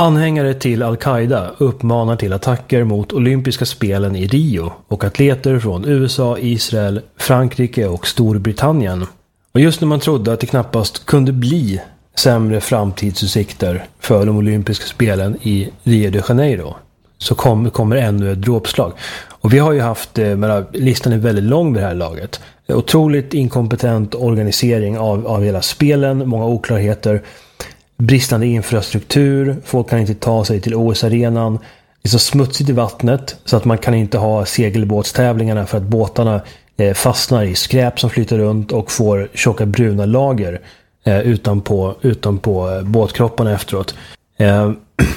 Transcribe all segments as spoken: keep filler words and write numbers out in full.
Anhängare till Al-Qaida uppmanar till attacker mot olympiska spelen i Rio och atleter från U S A, Israel, Frankrike och Storbritannien. Och just när man trodde att det knappast kunde bli sämre framtidsutsikter för de olympiska spelen i Rio de Janeiro så kom, kommer ännu ett dråpslag. Och vi har ju haft, men listan är väldigt lång vid det här laget. Otroligt inkompetent organisering av, av hela spelen, många oklarheter, bristande infrastruktur, folk kan inte ta sig till O S-arenan. Det är så smutsigt i vattnet så att man kan inte ha segelbåtstävlingarna för att båtarna eh, fastnar i skräp som flyter runt och får tjocka bruna lager eh, utanpå, utanpå båtkropparna efteråt. Eh,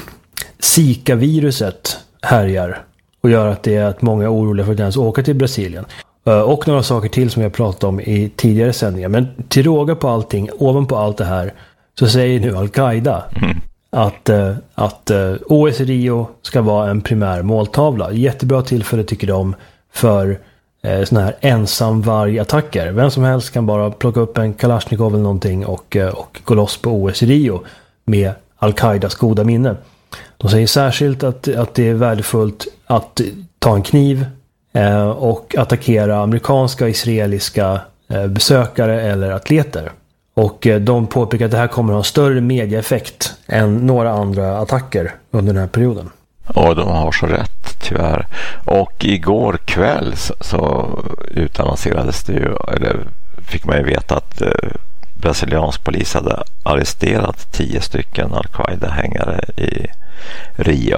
Zika-viruset härjar och gör att det är att många är oroliga för att ens åka till Brasilien. Eh, och några saker till som jag pratat om i tidigare sändningar. Men till råga på allting, ovanpå allt det här, så säger nu Al-Qaida mm. att, uh, att uh, O S i Rio ska vara en primär måltavla. Jättebra tillfälle tycker de för uh, såna här ensamvargattacker. Vem som helst kan bara plocka upp en Kalashnikov eller någonting och, uh, och gå loss på O S i Rio med Al-Qaidas goda minne. De säger särskilt att, att det är värdefullt att ta en kniv uh, och attackera amerikanska och israeliska uh, besökare eller atleter. Och de påpekar att det här kommer att ha en större medieeffekt än några andra attacker under den här perioden. Och de har så rätt, tyvärr. Och igår kväll så, så utannonserades det ju, eller fick man ju veta att eh, brasiliansk polis hade arresterat tio stycken Al-Qaida-hängare i Rio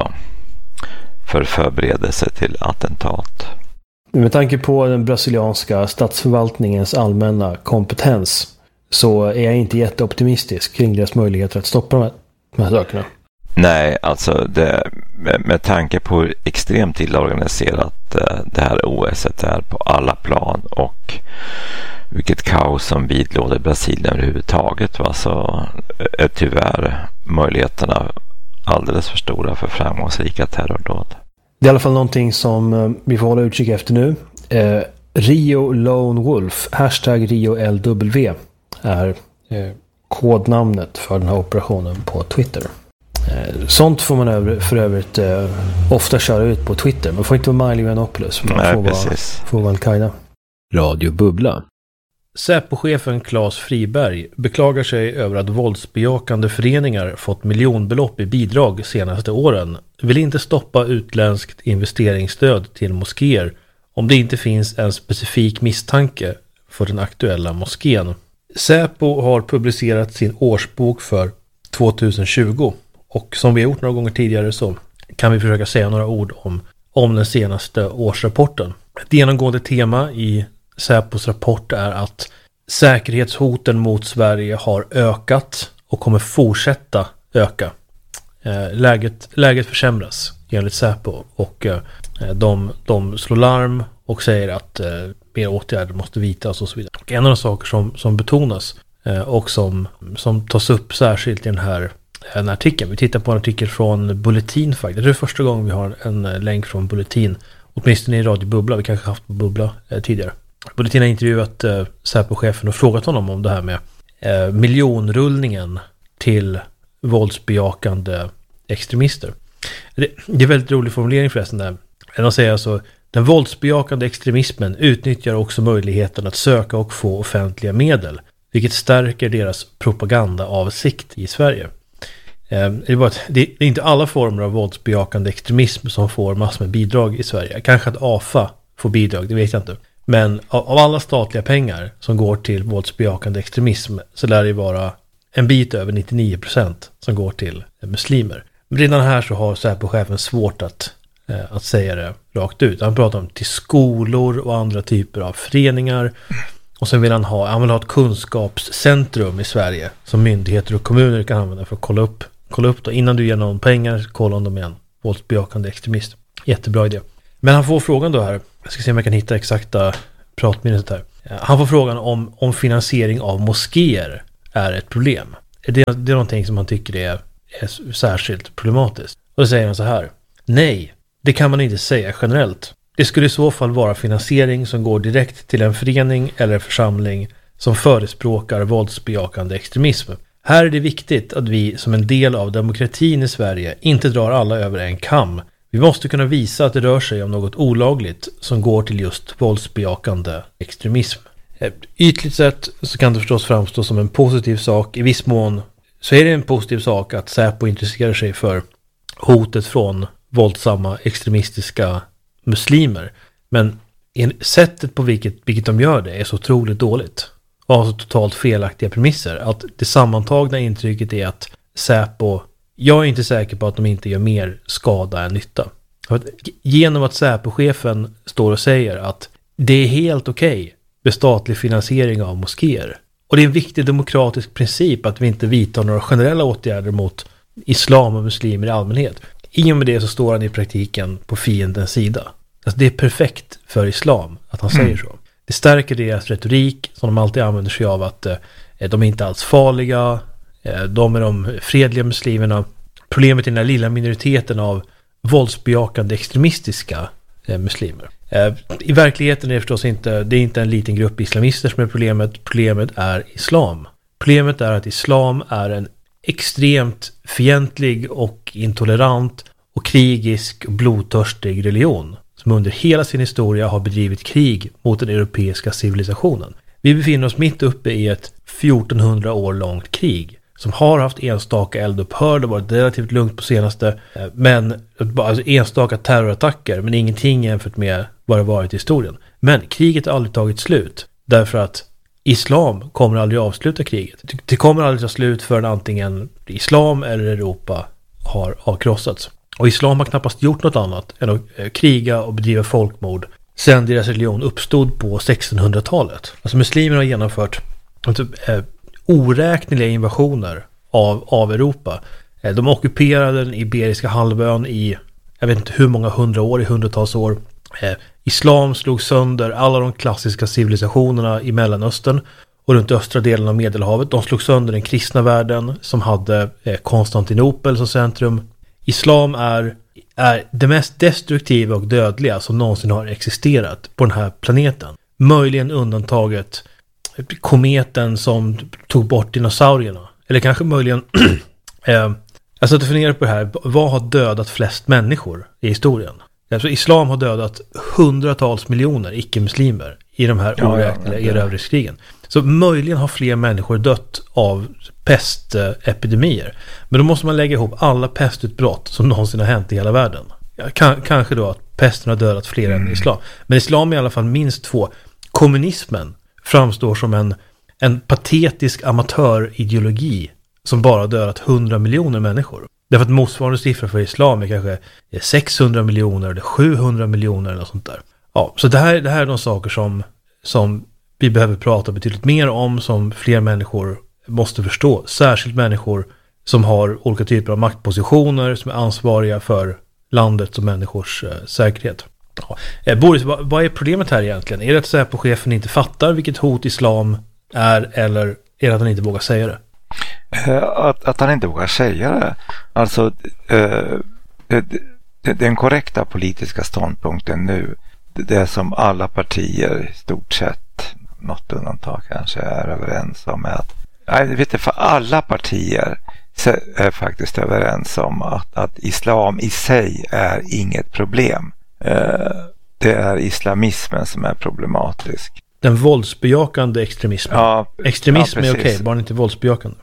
för förberedelse till attentat. Med tanke på den brasilianska statsförvaltningens allmänna kompetens så är jag inte jätteoptimistisk kring deras möjligheter att stoppa de här, de här sakerna. Nej, alltså det, med, med tanke på hur extremt illa organiserat eh, det här O S-et är på alla plan och vilket kaos som vidlåder Brasilien överhuvudtaget, va, så är tyvärr möjligheterna alldeles för stora för framgångsrika terrordåd. Det är i alla fall någonting som eh, vi får hålla utkik efter nu. Eh, Rio Lone Wolf, hashtag Rio L W är eh, kodnamnet för den här operationen på Twitter. Eh, sånt får man över, för övrigt eh, ofta köra ut på Twitter. Man får inte vara Miley Yiannopoulos. Man Nej, får vara, får vara Al-Qaida. Radio Bubbla. Säpo-chefen Claes Friberg beklagar sig över att våldsbejakande föreningar fått miljonbelopp i bidrag senaste åren. Vill inte stoppa utländskt investeringsstöd till moskéer om det inte finns en specifik misstanke för den aktuella moskén. Säpo har publicerat sin årsbok för tjugohundratjugo och som vi har gjort några gånger tidigare så kan vi försöka säga några ord om, om den senaste årsrapporten. Ett genomgående tema i Säpos rapport är att säkerhetshoten mot Sverige har ökat och kommer fortsätta öka. Läget, läget försämras enligt Säpo och de, de slår larm och säger att mer åtgärder måste vidtas och så vidare. Och en av de saker som, som betonas och som, som tas upp särskilt i den här, den här artikeln. Vi tittar på en artikel från Bulletin faktiskt. Det är första gången vi har en länk från Bulletin. Åtminstone i Radio Bubbla. Vi kanske haft Bubbla eh, tidigare. Bulletin har intervjuat eh, Säpo-chefen och frågat honom om det här med eh, miljonrullningen till våldsbejakande extremister. Det, det är väldigt rolig formulering förresten där. De säger alltså: den våldsbejakande extremismen utnyttjar också möjligheten att söka och få offentliga medel, vilket stärker deras propagandaavsikt i Sverige. Eh, det, är bara att, det är inte alla former av våldsbejakande extremism som får massor med bidrag i Sverige. Kanske att A F A får bidrag, det vet jag inte. Men av, av alla statliga pengar som går till våldsbejakande extremism så lär det vara en bit över nittionio procent som går till muslimer. Men redan här så har Säpo-chefen svårt att, eh, att säga det rakt ut. Han pratar om till skolor och andra typer av föreningar. Och sen vill han ha, han vill ha ett kunskapscentrum i Sverige som myndigheter och kommuner kan använda för att kolla upp, kolla upp då. Innan du ger någon pengar, kolla om de är en våldsbejakande extremist. Jättebra idé. Men han får frågan då här, jag ska se om jag kan hitta exakta pratminnet här. Han får frågan om, om finansiering av moskéer är ett problem. Det, det är någonting som han tycker är, är särskilt problematiskt. Och då säger han så här: nej, det kan man inte säga generellt. Det skulle i så fall vara finansiering som går direkt till en förening eller församling som förespråkar våldsbejakande extremism. Här är det viktigt att vi som en del av demokratin i Sverige inte drar alla över en kam. Vi måste kunna visa att det rör sig om något olagligt som går till just våldsbejakande extremism. Ytligt sett så kan det förstås framstå som en positiv sak. I viss mån så är det en positiv sak att Säpo intresserar sig för hotet från våldsamma extremistiska muslimer. Men sättet på vilket, vilket de gör det är så otroligt dåligt. Och har så totalt felaktiga premisser. Att det sammantagna intrycket är att Säpo, jag är inte säker på att de inte gör mer skada än nytta. Genom att Säpo-chefen står och säger att det är helt okej okay med statlig finansiering av moskéer. Och det är en viktig demokratisk princip att vi inte vidtar några generella åtgärder mot islam och muslimer i allmänhet. I och med det så står han i praktiken på fiendens sida. Alltså det är perfekt för islam att han säger så. Det stärker deras retorik som de alltid använder sig av att eh, de är inte alls farliga, eh, de är de fredliga muslimerna. Problemet är den här lilla minoriteten av våldsbejakande extremistiska eh, muslimer. Eh, I verkligheten är det förstås inte, det är inte en liten grupp islamister som är problemet. Problemet är islam. Problemet är att islam är en extremt fientlig och intolerant och krigisk och blodtörstig religion som under hela sin historia har bedrivit krig mot den europeiska civilisationen. Vi befinner oss mitt uppe i ett fjortonhundra år långt krig som har haft enstaka eldupphör, det har varit relativt lugnt på senaste, men alltså enstaka terrorattacker, men ingenting jämfört med vad det varit i historien. Men kriget har aldrig tagit slut, därför att islam kommer aldrig avsluta kriget. Det kommer aldrig ta slut förrän antingen islam eller Europa har avkrossats. Och islam har knappast gjort något annat än att kriga och bedriva folkmord sedan deras religion uppstod på sextonhundratalet. Alltså muslimer har genomfört eh, oräkneliga invasioner av, av Europa. Eh, de ockuperade den iberiska halvön i, jag vet inte hur många hundra år, i hundratals år. Eh, islam slog sönder alla de klassiska civilisationerna i Mellanöstern och runt östra delen av Medelhavet. De slog sönder den kristna världen som hade eh, Konstantinopel som centrum. Islam är, är det mest destruktiva och dödliga som någonsin har existerat på den här planeten. Möjligen undantaget kometen som tog bort dinosaurierna. Eller kanske möjligen... eh, jag satt och funderade på det här. Vad har dödat flest människor i historien? Alltså, islam har dödat hundratals miljoner icke-muslimer i de här ja, oräkneliga ja, erövringskrigen. Så möjligen har fler människor dött av pestepidemier. Men då måste man lägga ihop alla pestutbrott som någonsin har hänt i hela världen. Ja, kan, kanske då att pesten har dödat fler mm. än islam. Men islam är i alla fall minst två. Kommunismen framstår som en, en patetisk amatörideologi som bara dödat hundra miljoner människor. Därför att motsvarande siffror för islam är kanske sexhundra miljoner eller sjuhundra miljoner eller sånt där. Ja, så det här, det här är de saker som, som vi behöver prata betydligt mer om, som fler människor måste förstå. Särskilt människor som har olika typer av maktpositioner, som är ansvariga för landets och människors eh, säkerhet. Ja. Eh, Boris, vad, vad är problemet här egentligen? Är det att Säpo-chefen inte fattar vilket hot islam är, eller är det att han inte vågar säga det? Att, att han inte vågar säga det. Alltså eh, det, det, den korrekta politiska ståndpunkten nu, det som alla partier i stort sett, något undantag kanske, är överens om är att, nej, vet du, för alla partier är faktiskt överens om att, att islam i sig är inget problem. Eh, det är islamismen som är problematisk. Den våldsbejakande extremismen. Ja, Extremism ja, är okej, bara inte våldsbejakande.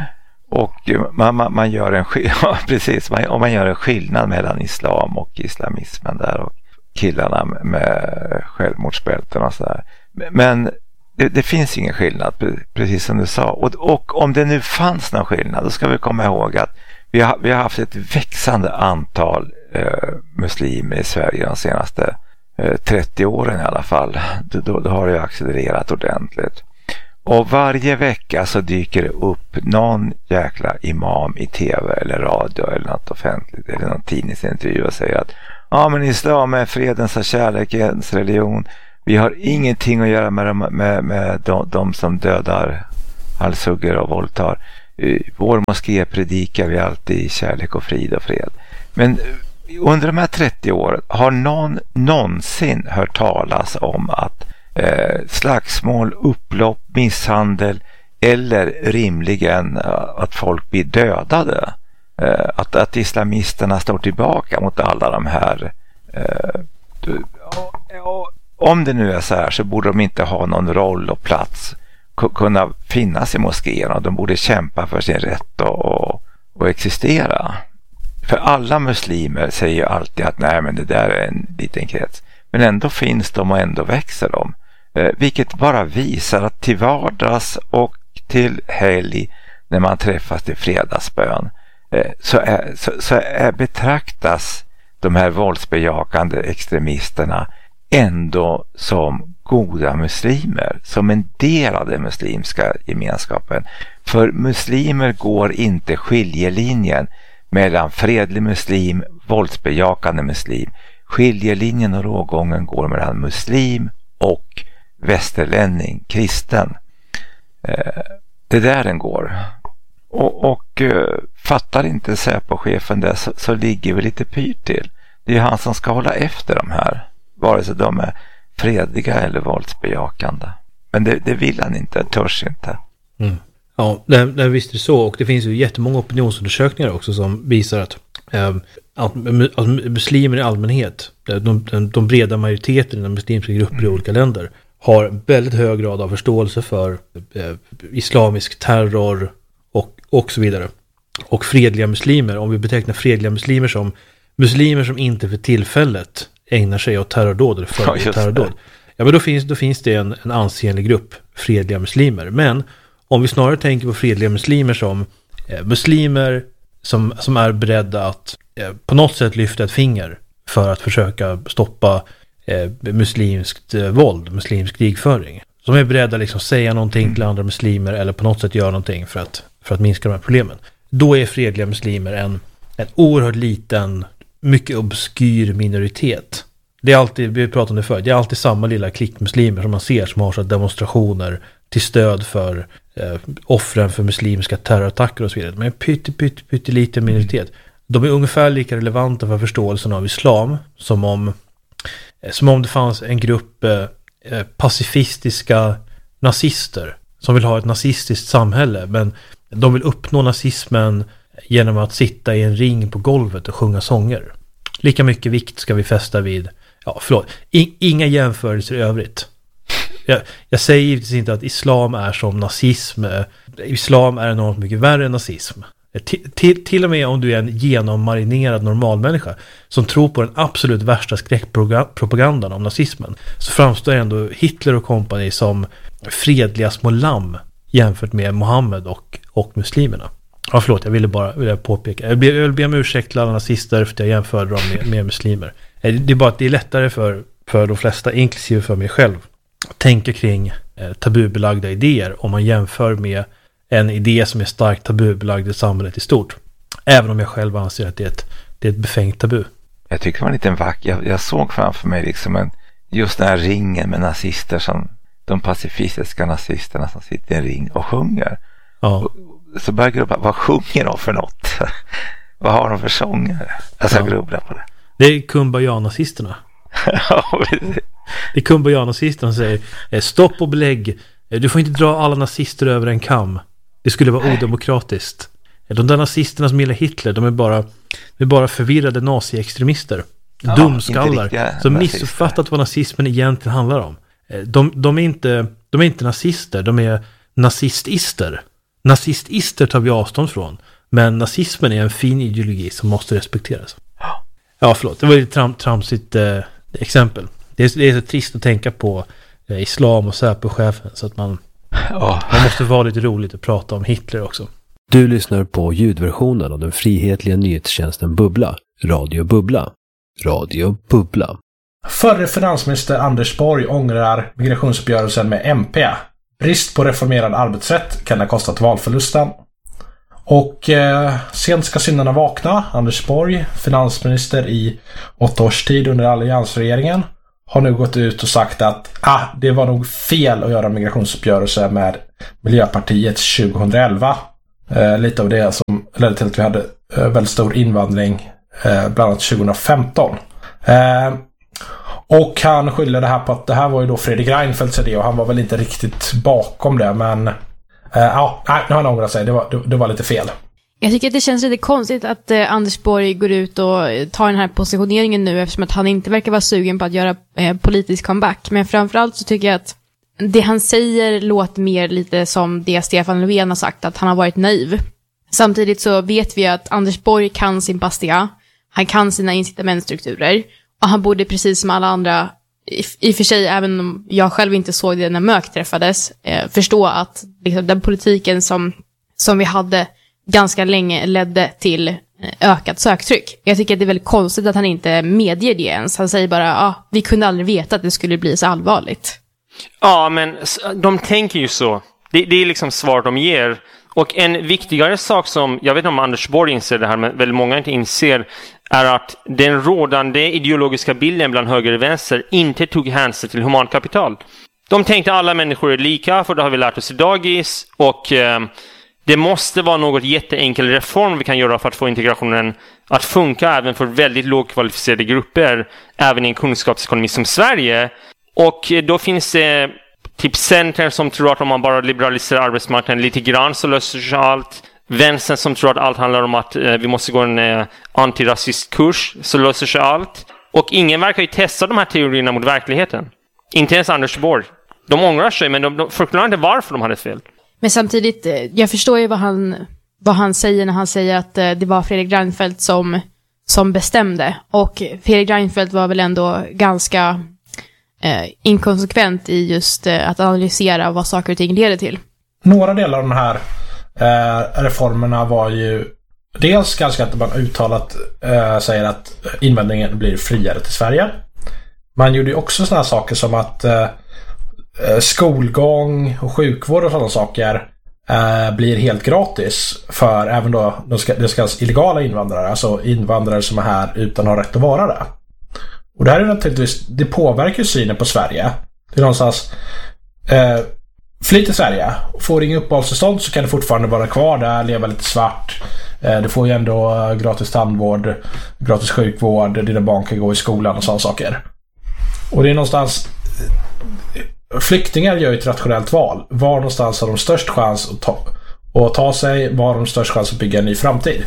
Och man, man, man gör en ja, precis, man, och man gör en skillnad mellan islam och islamismen där, och killarna med, med självmordsbälten och sådär. Men det, det finns ingen skillnad, precis som du sa. Och, och om det nu fanns någon skillnad, då ska vi komma ihåg att vi har, vi har haft ett växande antal eh, muslimer i Sverige de senaste eh, trettio åren i alla fall. Då, då har det accelererat ordentligt. Och varje vecka så dyker det upp någon jäkla imam i tv eller radio eller något offentligt eller någon tidningsintervju och säger att ja, men islam är fredens och kärlekens religion. Vi har ingenting att göra med de, med, med de, de som dödar, halshugger och våldtar. I vår moské predikar vi alltid kärlek och frid och fred. Men under de här trettio åren har någon någonsin hört talas om att Eh, slagsmål, upplopp, misshandel eller rimligen att folk blir dödade. Att, att islamisterna står tillbaka mot alla de här. Om det nu är så här så borde de inte ha någon roll och plats, kunna finnas i moskéerna. De borde kämpa för sin rätt och, och existera. För alla muslimer säger ju alltid att nej, men det där är en liten krets. Men ändå finns de och ändå växer de. Eh, vilket bara visar att till vardags och till helg när man träffas till fredagsbön eh, så, är, så, så är betraktas de här våldsbejakande extremisterna ändå som goda muslimer, som en del av den muslimska gemenskapen. För muslimer går inte skiljelinjen mellan fredlig muslim, våldsbejakande muslim. Skiljelinjen och rågången går mellan muslim och västerlänning, kristen. Eh, det är där den går. Och, och eh, fattar inte Säpo-chefen det så, så ligger vi lite pyrt till. Det är han som ska hålla efter de här, vare sig de är fredliga eller våldsbejakande. Men det, det vill han inte, törs inte. Mm. Ja, det, det visst är det så. Och det finns ju jättemånga opinionsundersökningar också som visar att, eh, att, att muslimer i allmänhet, de, de, de breda majoriteten i de muslimska grupper i olika länder, har väldigt hög grad av förståelse för eh, islamisk terror och, och så vidare. Och fredliga muslimer, om vi betecknar fredliga muslimer som muslimer som inte för tillfället ägnar sig åt terrordåd eller för ja, terrordåd. Ja, men då finns, då finns det en, en ansenlig grupp fredliga muslimer. Men om vi snarare tänker på fredliga muslimer som eh, muslimer som, som är beredda att eh, på något sätt lyfta ett finger för att försöka stoppa eh, muslimskt eh, våld, muslimsk krigföring. Som är beredda att liksom säga någonting till andra muslimer eller på något sätt göra någonting för att, för att minska de här problemen. Då är fredliga muslimer en, en oerhört liten, mycket obskyr minoritet. Det är alltid, vi pratar om det förut, det är alltid samma lilla klick muslimer som man ser som har så demonstrationer till stöd för eh, offren för muslimska terrorattacker och så vidare. Men en pytte, pytte, pytte liten minoritet. De är ungefär lika relevanta för förståelsen av islam som om, eh, som om det fanns en grupp eh, pacifistiska nazister som vill ha ett nazistiskt samhälle, men de vill uppnå nazismen genom att sitta i en ring på golvet och sjunga sånger. Lika mycket vikt ska vi fästa vid, ja förlåt, I, inga jämförelser i övrigt. Jag, jag säger givetvis inte att islam är som nazism. Islam är enormt mycket värre än nazism. T- till, till och med om du är en genommarinerad normalmänniska som tror på den absolut värsta skräckpropagandan om nazismen, så framstår ändå Hitler och kompani som fredliga små lamm jämfört med Mohammed och, och muslimerna. Ja, förlåt, jag ville bara ville påpeka. Jag vill be om ursäkt till alla nazister för att jag jämförde dem med, med muslimer. Det är bara att det är lättare för, för de flesta, inklusive för mig själv, att tänka kring eh, tabubelagda idéer om man jämför med en idé som är starkt tabubelagd i samhället i stort. Även om jag själv anser att det är ett, det är ett befängt tabu. Jag tycker det var en liten vacker. Jag, jag såg framför mig liksom en, just den här ringen med nazister, som de pacifistiska nazisterna som sitter i en ring och sjunger. Ja. Och, så börjar jag grubbla, vad sjunger de för något? Vad har de för sånger? Alltså ja. Jag grubblar på det. Det är Kumbaya-nazisterna. Det är Kumbaya-nazisterna som säger stopp och belägg. Du får inte dra alla nazister över en kam. Det skulle vara odemokratiskt. De där nazisterna som gillar Hitler, de är bara, de är bara förvirrade nazi-extremister. Ja, dumskallar som missuppfattat vad nazismen egentligen handlar om. De, de, är inte, de är inte nazister, de är nazistister. Nazistister tar vi avstånd från, men nazismen är en fin ideologi som måste respekteras. Ja, förlåt, det var ett tram, tramsigt eh, exempel. Det är, det är så trist att tänka på eh, islam och Säpo-chefen, så att man, oh. man måste vara lite roligt att prata om Hitler också. Du lyssnar på ljudversionen av den frihetliga nyhetstjänsten Bubbla, Radio Bubbla. Radio Bubbla. Förre finansminister Anders Borg ångrar migrationsuppgörelsen med M P. Brist på reformerad arbetsrätt kan ha kostat valförlusten. Och eh, sent ska syndarna vakna. Anders Borg, finansminister i åtta års tid under alliansregeringen, har nu gått ut och sagt att ah, det var nog fel att göra migrationsuppgörelse med Miljöpartiet tjugoelva. Eh, lite av det som ledde till att vi hade eh, väldigt stor invandring eh, bland annat tjugohundrafemton. Eh, och han skyller det här på att det här var ju då Fredrik Reinfeldts idé, och han var väl inte riktigt bakom det, men Uh, ja, nej, nu har han ångrat sig. Det var, det, det var lite fel. Jag tycker att det känns lite konstigt att eh, Anders Borg går ut och tar den här positioneringen nu eftersom att han inte verkar vara sugen på att göra eh, politisk comeback. Men framförallt så tycker jag att det han säger låter mer lite som det Stefan Löfven har sagt, att han har varit naiv. Samtidigt så vet vi att Anders Borg kan sin Bastia, han kan sina incitamentstrukturer och han borde precis som alla andra, i, i och för sig även om jag själv inte såg det när Mök träffades, eh, förstå att liksom, den politiken som, som vi hade ganska länge ledde till ökat söktryck. Jag tycker att det är väldigt konstigt att han inte medger det ens. Han säger bara, ja, ah, vi kunde aldrig veta att det skulle bli så allvarligt. Ja, men de tänker ju så. Det, det är liksom svar de ger. Och en viktigare sak som, jag vet inte om Anders Borg inser det här, men väldigt många inte inser, är att den rådande ideologiska bilden bland höger och vänster inte tog hänsyn till humankapital. De tänkte alla människor är lika, för det har vi lärt oss i dagis, och eh, det måste vara något jätteenkel reform vi kan göra för att få integrationen att funka även för väldigt lågkvalificerade grupper, även i en kunskapsekonomi som Sverige. Och då finns det typ center som tror att om man bara liberaliserar arbetsmarknaden lite grann så löser sig allt. Vänstern som tror att allt handlar om att eh, vi måste gå en eh, antirasistkurs så löser sig allt. Och ingen verkar ju testa de här teorierna mot verkligheten. Inte ens Anders Borg. De ångrar sig, men de, de förklarar inte varför de hade fel. Men samtidigt, jag förstår ju vad han, vad han säger när han säger att det var Fredrik Reinfeldt som, som bestämde. Och Fredrik Reinfeldt var väl ändå ganska eh, inkonsekvent i just eh, att analysera vad saker och ting leder till. Några delar av de här eh, reformerna var ju dels ganska att man uttalat eh, säger att invandringen blir friare till Sverige. Man gjorde ju också såna här saker som att eh, skolgång och sjukvård och sådana saker eh, blir helt gratis för även då de ska, det ska illegala invandrare, alltså invandrare som är här utan att ha rätt att vara där. Och det här är naturligtvis, det påverkar synen på Sverige. Det är någonstans eh, fly till Sverige, får inga uppehållstillstånd så kan du fortfarande vara kvar där, leva lite svart. Eh, du får ju ändå gratis tandvård, gratis sjukvård, dina barn kan gå i skolan och sådana saker. Och det är någonstans, flyktingar gör ju ett rationellt val. Var någonstans har de störst chans att ta, att ta sig, var har de störst chans att bygga en ny framtid.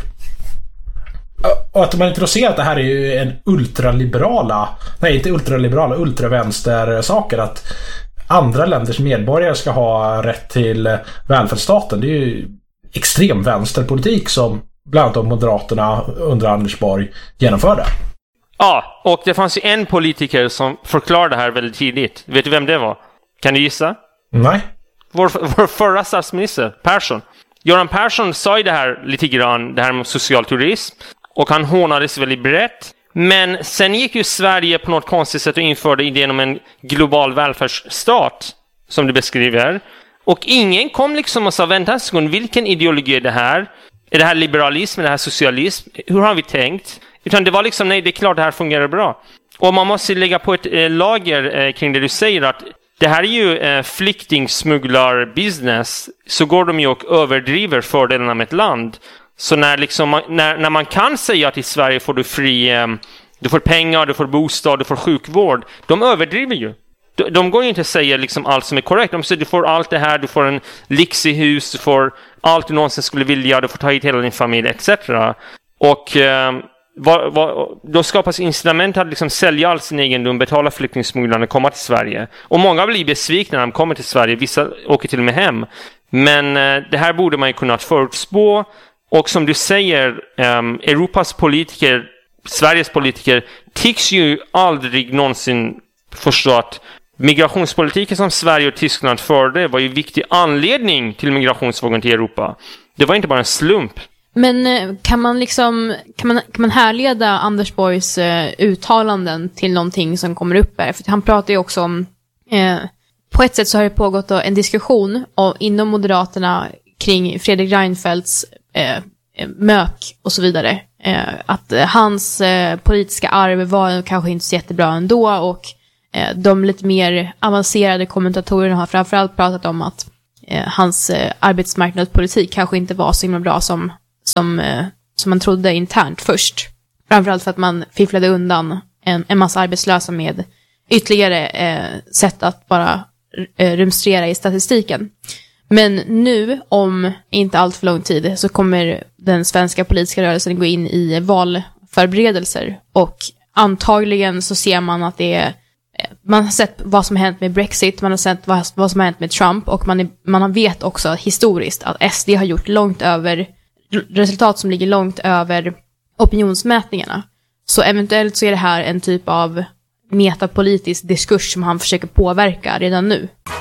Och att man inte då ser att det här är ju en ultraliberala, nej inte ultraliberala, ultravänster saker, att andra länders medborgare ska ha rätt till välfärdsstaten. Det är ju extrem vänsterpolitik som bland annat Moderaterna under Anders Borg genomförde. Ja, och det fanns ju en politiker som förklarade det här väldigt tidigt. Vet du vem det var? Kan du gissa? Nej. Vår, vår förra statsminister, Persson. Göran Persson sa ju det här lite grann, det här med social turism. Och han hånades väldigt brett. Men sen gick ju Sverige på något konstigt sätt och införde idén om en global välfärdsstat, som du beskriver. Och ingen kom liksom och sa, vänta en sekund, vilken ideologi är det här? Är det här liberalism, är det här socialism? Hur har vi tänkt? Utan det var liksom, nej, det är klart det här fungerar bra. Och man måste lägga på ett eh, lager eh, kring det du säger, att det här är ju eh, flyktingsmugglar-business. Så går de ju och överdriver fördelarna med ett land. Så när, liksom, när, när man kan säga att i Sverige får du fri, eh, du får pengar, du får bostad, du får sjukvård. De överdriver ju. De, de går ju inte att säga liksom allt som är korrekt. De säger du får allt det här, du får en lyxig hus, du får allt du någonsin skulle vilja, du får ta hit hela din familj, et cetera. Och eh, vad, vad, då skapas incitament att liksom sälja all sin egendom, betala flyktingsmugglarna och komma till Sverige. Och många blir besvikna när de kommer till Sverige. Vissa åker till och med hem. Men eh, det här borde man ju kunna förutspå. Och som du säger, um, Europas politiker, Sveriges politiker, tycks ju aldrig någonsin förstå att migrationspolitiken som Sverige och Tyskland förde var ju en viktig anledning till migrationsvågen till Europa. Det var inte bara en slump. Men kan man liksom kan man, kan man härleda Anders Borgs eh, uttalanden till någonting som kommer upp här? För han pratar ju också om, eh, på ett sätt så har det pågått en diskussion och, inom Moderaterna kring Fredrik Reinfeldts eh, Mök och så vidare. Eh, att eh, hans eh, politiska arv var kanske inte så jättebra ändå, och eh, de lite mer avancerade kommentatorerna har framförallt pratat om att eh, hans eh, arbetsmarknadspolitik kanske inte var så himla bra som, som, eh, som man trodde internt först. Framförallt för att man fifflade undan en, en massa arbetslösa med ytterligare eh, sätt att bara eh, rumstrera i statistiken. Men nu, om inte allt för lång tid, så kommer den svenska politiska rörelsen gå in i valförberedelser. Och antagligen så ser man att det är... Man har sett vad som har hänt med Brexit, man har sett vad, vad som har hänt med Trump, och man, är, man vet också historiskt att S D har gjort långt över... resultat som ligger långt över opinionsmätningarna. Så eventuellt så är det här en typ av metapolitisk diskurs som han försöker påverka redan nu.